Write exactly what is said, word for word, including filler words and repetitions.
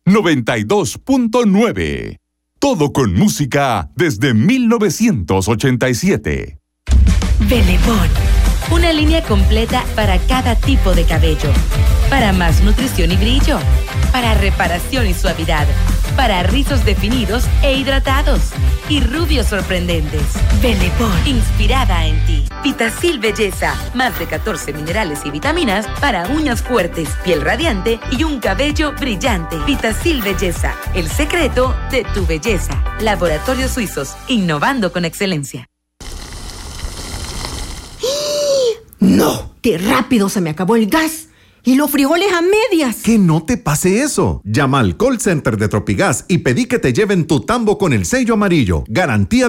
noventa y dos punto nueve. Todo con música desde mil novecientos ochenta y siete. Belebón, una línea completa para cada tipo de cabello. Para más nutrición y brillo. Para reparación y suavidad. Para rizos definidos e hidratados. Y rubios sorprendentes. Belebón, inspirada en ti. Vitacil Belleza, más de catorce minerales y vitaminas para uñas fuertes, piel radiante y un cabello brillante. Vitacil Belleza, el secreto de tu belleza. Laboratorios Suizos, innovando con excelencia. ¡No! ¡Qué rápido se me acabó el gas! ¡Y los frijoles a medias! Que no te pase eso. Llama al call center de Tropigas y pedí que te lleven tu tambo con el sello amarillo. Garantía